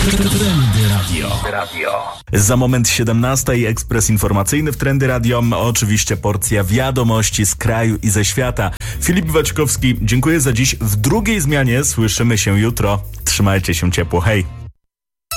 Trendy Radio. Za moment 17. Ekspres informacyjny w Trendy Radio. Oczywiście porcja wiadomości z kraju i ze świata. Filip Waćkowski, dziękuję za dziś. W drugiej zmianie słyszymy się jutro. Trzymajcie się ciepło. Hej!